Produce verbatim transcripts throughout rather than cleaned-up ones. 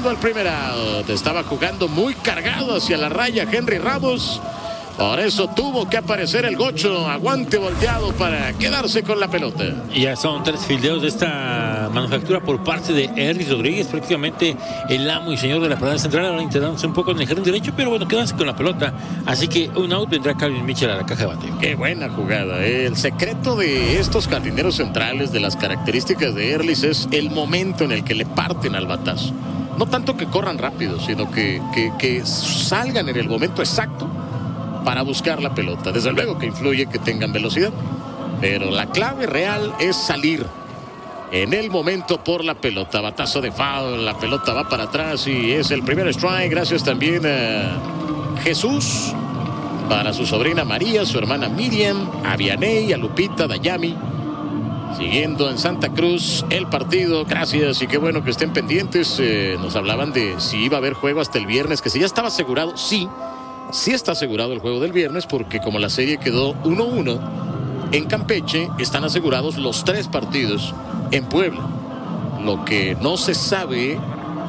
buscando el primer out. Estaba jugando muy cargado hacia la raya Henry Ramos. Por eso tuvo que aparecer el gocho, aguante volteado para quedarse con la pelota. Y ya son tres fildeos de esta manufactura por parte de Erlis Rodríguez, prácticamente el amo y señor de la parada central, ahora integrándose un poco en el jardín derecho, pero bueno, quedándose con la pelota. Así que un out, vendrá Calvin Mitchell a la caja de bateo. Qué buena jugada, ¿eh? El secreto de estos jardineros centrales, de las características de Erlis, es el momento en el que le parten al batazo. No tanto que corran rápido, sino que, que, que salgan en el momento exacto para buscar la pelota. Desde luego que influye que tengan velocidad, pero la clave real es salir en el momento por la pelota. Batazo de foul, la pelota va para atrás y es el primer strike. Gracias también a Jesús, para su sobrina María, su hermana Miriam, a Vianey, a Lupita, Dayami, siguiendo en Santa Cruz el partido. Gracias y qué bueno que estén pendientes. Eh, nos hablaban de si iba a haber juego hasta el viernes, que si ya estaba asegurado. Sí, sí está asegurado el juego del viernes, porque como la serie quedó uno uno en Campeche, están asegurados los tres partidos en Puebla. Lo que no se sabe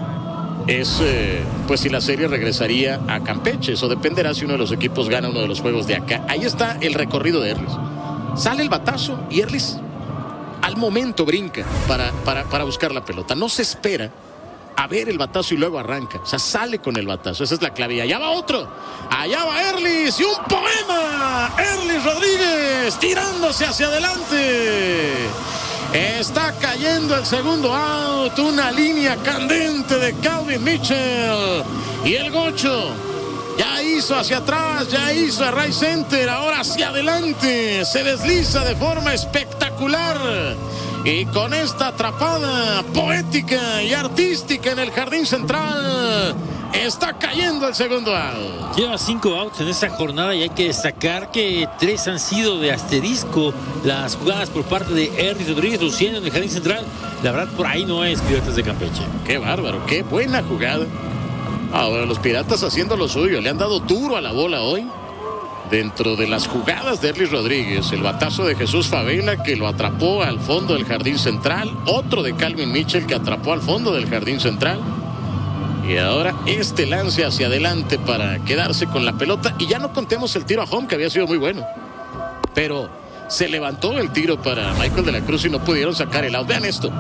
es eh, pues si la serie regresaría a Campeche. Eso dependerá si uno de los equipos gana uno de los juegos de acá. Ahí está el recorrido de Erlis. Sale el batazo y Erlis al momento brinca para, para, para buscar la pelota. No se espera a ver el batazo y luego arranca. O sea, sale con el batazo. Esa es la clave. Y allá va otro. Allá va Erlis. Y un poema. Erlis Rodríguez tirándose hacia adelante. Está cayendo el segundo out. Una línea candente de Calvin Mitchell. Y el gocho ya hizo hacia atrás. Ya hizo a right center. Ahora hacia adelante. Se desliza de forma espectacular. Y con esta atrapada poética y artística en el jardín central, está cayendo el segundo out. Lleva cinco outs en esta jornada y hay que destacar que tres han sido de asterisco las jugadas por parte de Erlis Rodríguez, luciendo en el jardín central. La verdad, por ahí no es Piratas de Campeche. Qué bárbaro, qué buena jugada. Ahora los Piratas haciendo lo suyo, le han dado duro a la bola hoy. Dentro de las jugadas de Erlis Rodríguez, el batazo de Jesús Favela que lo atrapó al fondo del jardín central, otro de Calvin Mitchell que atrapó al fondo del jardín central, y ahora este lance hacia adelante para quedarse con la pelota. Y ya no contemos el tiro a home, que había sido muy bueno, pero se levantó el tiro para Michael de la Cruz y no pudieron sacar el out. Vean esto.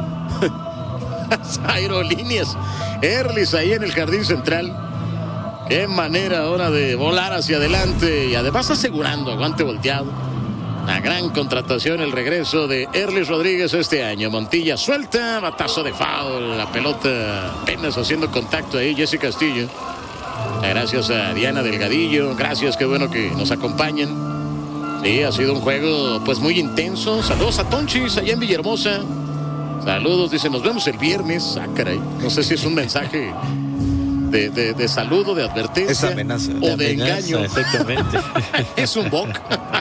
Las aerolíneas, Erlis ahí en el jardín central. Qué manera ahora de volar hacia adelante y además asegurando aguante volteado. Una gran contratación, el regreso de Erlis Rodríguez este año. Montilla suelta, batazo de foul, la pelota apenas haciendo contacto ahí. Jesse Castillo. Gracias a Diana Delgadillo, gracias, qué bueno que nos acompañen. Sí, ha sido un juego pues muy intenso. Saludos a Tonchis allá en Villahermosa. Saludos, dice, nos vemos el viernes. Ah, caray, no sé si es un mensaje De, de, de saludo, de advertencia, es amenaza, o de, de amenaza, engaño. Exactamente. Es un boc.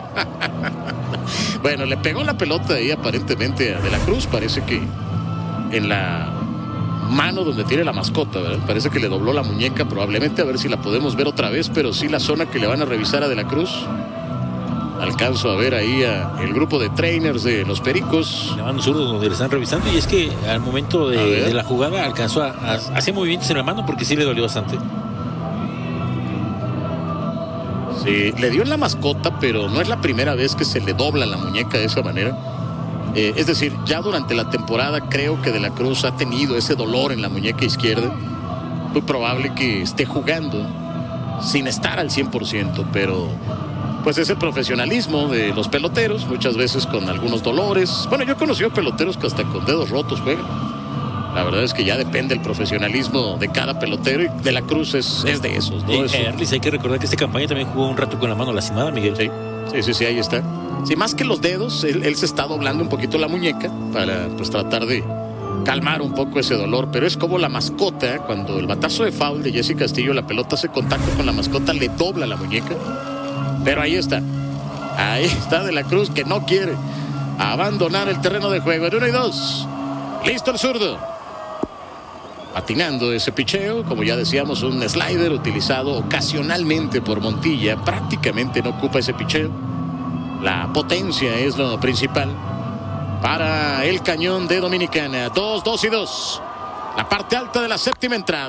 Bueno, le pegó la pelota ahí aparentemente a De la Cruz. Parece que en la mano donde tiene la mascota, ¿verdad? Parece que le dobló la muñeca probablemente. A ver si la podemos ver otra vez, pero sí la zona que le van a revisar a De la Cruz. Alcanzo a ver ahí a el grupo de trainers de los Pericos. Le van zurdo donde le están revisando, y es que al momento de, de la jugada alcanzó a, a hacer movimientos en la mano porque sí le dolió bastante. Sí, le dio en la mascota, pero no es la primera vez que se le dobla la muñeca de esa manera. Eh, es decir, ya durante la temporada creo que De la Cruz ha tenido ese dolor en la muñeca izquierda. Muy probable que esté jugando sin estar al cien por ciento, pero pues es el profesionalismo de los peloteros, muchas veces con algunos dolores. Bueno, yo he conocido peloteros que hasta con dedos rotos juegan. La verdad es que ya depende el profesionalismo de cada pelotero, y De la Cruz es, es de esos, ¿no? Y Erlis, hay que recordar que esta campaña también jugó un rato con la mano lastimada, Miguel. Sí, sí, sí, sí, ahí está. Sí, más que los dedos, él, él se está doblando un poquito la muñeca para pues tratar de calmar un poco ese dolor, pero es como la mascota, cuando el batazo de foul de Jesse Castillo, la pelota hace contacto con la mascota, le dobla la muñeca. Pero ahí está, ahí está De la Cruz, que no quiere abandonar el terreno de juego. En uno y dos, listo el zurdo, patinando ese picheo, como ya decíamos, un slider utilizado ocasionalmente por Montilla, prácticamente no ocupa ese picheo. La potencia es lo principal para el cañón de Dominicana. Dos, dos y dos, la parte alta de la séptima entrada.